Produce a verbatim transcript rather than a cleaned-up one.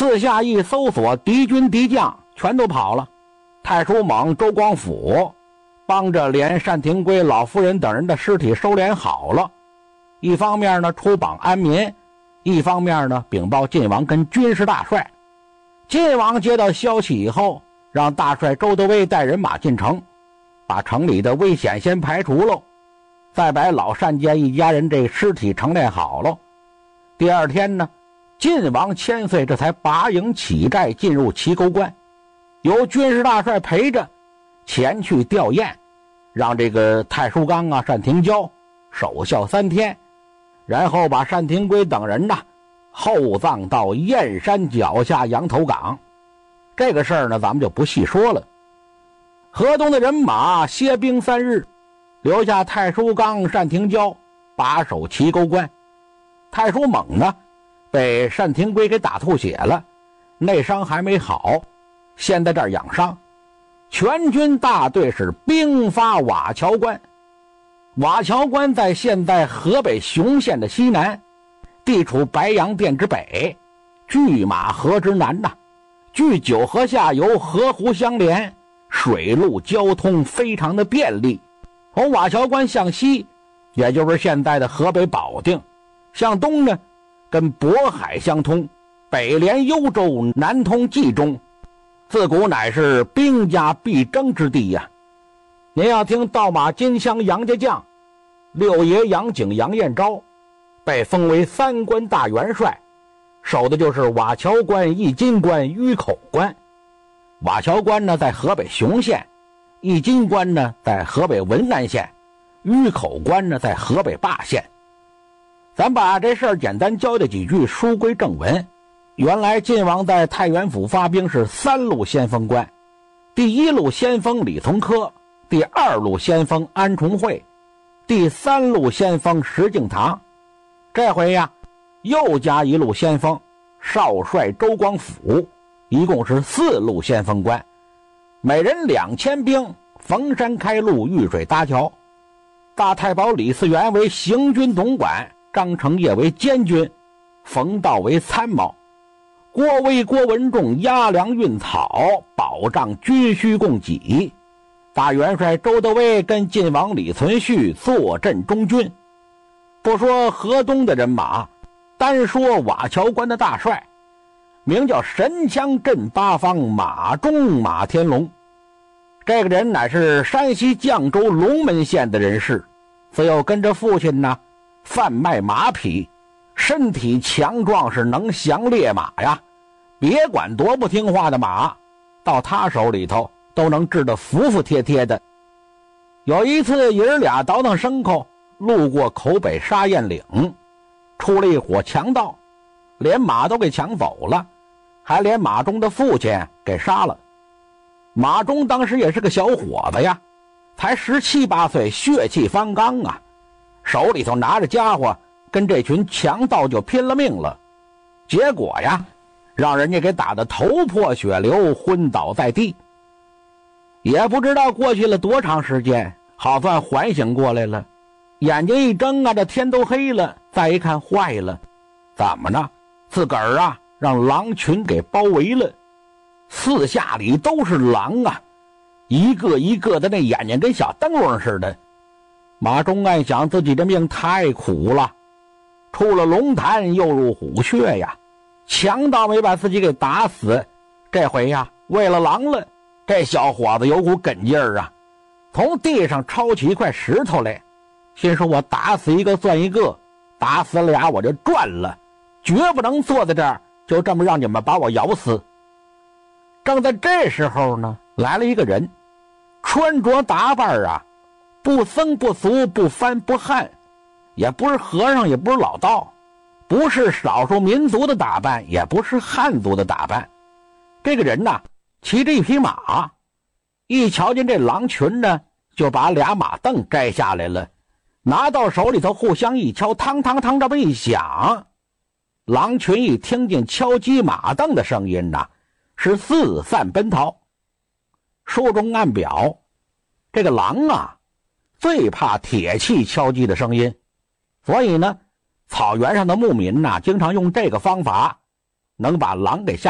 四下一搜索，敌军敌将全都跑了。太叔猛、周光甫帮着连单廷圭、老夫人等人的尸体收敛好了，一方面呢出榜安民，一方面呢禀报晋王跟军事大帅。晋王接到消息以后，让大帅周德威带人马进城，把城里的危险先排除喽，再把老单家一家人这尸体陈列好喽。第二天呢，晋王千岁这才拔营起寨进入齐沟关，由军事大帅陪着前去吊唁，让这个太叔刚啊、单廷娇守孝三天，然后把单廷圭等人呐厚葬到燕山脚下羊头岗。这个事儿呢咱们就不细说了。河东的人马歇兵三日，留下太叔刚、单廷娇把守齐沟关。太叔猛呢被单廷圭给打吐血了，内伤还没好，先在这儿养伤。全军大队是兵发瓦桥关。瓦桥关在现在河北雄县的西南，地处白洋淀之北，拒马河之南呐、啊，距九河下游河湖相连，水陆交通非常的便利。从瓦桥关向西，也就是现在的河北保定，向东呢跟渤海相通，北连幽州，南通冀中，自古乃是兵家必争之地呀、啊。您要听倒马金枪杨家将，六爷杨景杨彦昭被封为三关大元帅，守的就是瓦桥关、义金关、峪口关。瓦桥关呢在河北雄县，义金关呢在河北文南县，峪口关呢在河北霸县。咱把这事儿简单交代几句，书归正文。原来晋王在太原府发兵是三路先锋官，第一路先锋李从珂，第二路先锋安重会，第三路先锋石敬瑭。这回呀又加一路先锋少帅周光甫，一共是四路先锋官，每人两千兵，逢山开路，遇水搭桥。大太保李嗣源为行军总管，张承业为监军，冯道为参谋，郭威、郭文仲押粮运草，保障军需供给。大元帅周德威跟晋王李存勖坐镇中军。不说河东的人马，单说瓦桥关的大帅，名叫神枪镇八方马忠马天龙。这个人乃是山西绛州龙门县的人士，自幼跟着父亲呢贩卖马匹，身体强壮，是能降烈马呀，别管多不听话的马，到他手里头都能治得服服帖帖的。有一次爷儿俩倒腾牲口，路过口北沙堰岭，出了一伙强盗，连马都给抢走了，还连马忠的父亲给杀了。马忠当时也是个小伙子呀，才十七八岁，血气方刚啊，手里头拿着家伙跟这群强盗就拼了命了。结果呀让人家给打得头破血流，昏倒在地。也不知道过去了多长时间，好算缓醒过来了，眼睛一睁啊，这天都黑了，再一看坏了，怎么呢？自个儿啊让狼群给包围了，四下里都是狼啊，一个一个的那眼睛跟小灯笼似的。马忠暗想自己这命太苦了，出了龙潭又入虎穴呀，强盗没把自己给打死，这回呀为了狼了，这小伙子有股梗劲儿啊，从地上抄起一块石头来，心说我打死一个算一个，打死俩我就赚了，绝不能坐在这儿就这么让你们把我咬死。正在这时候呢，来了一个人，穿着打扮啊不僧不俗，不藩不汉，也不是和尚，也不是老道，不是少数民族的打扮，也不是汉族的打扮。这个人呢骑着一匹马，一瞧见这狼群呢，就把俩马凳摘下来了，拿到手里头互相一敲，汤汤汤这么一响，狼群一听见敲击马凳的声音呢，是四散奔逃。书中暗表，这个狼啊最怕铁器敲击的声音，所以呢草原上的牧民呐、啊，经常用这个方法能把狼给吓